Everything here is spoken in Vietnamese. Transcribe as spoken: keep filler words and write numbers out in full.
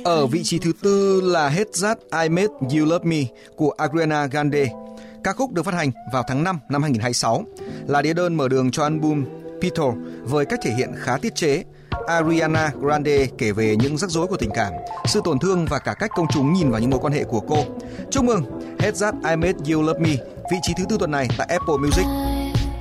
Ở vị trí thứ tư là Hết That I Made You Love Me của Ariana Grande. Ca khúc được phát hành vào tháng năm năm hai nghìn không trăm hai mươi sáu, là đĩa đơn mở đường cho album Petal với cách thể hiện khá tiết chế. Ariana Grande kể về những rắc rối của tình cảm, sự tổn thương và cả cách công chúng nhìn vào những mối quan hệ của cô. Chúc mừng Hết That I Made You Love Me, vị trí thứ tư tuần này tại Apple Music.